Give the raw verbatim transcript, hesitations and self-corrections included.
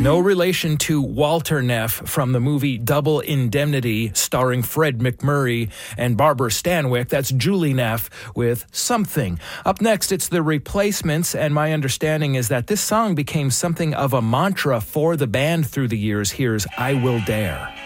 No relation to Walter Neff from the movie Double Indemnity, starring Fred MacMurray and Barbara Stanwyck. That's Julie Neff with Something. Up next, it's The Replacements, and my understanding is that this song became something of a mantra for the band through the years. Here's I Will Dare.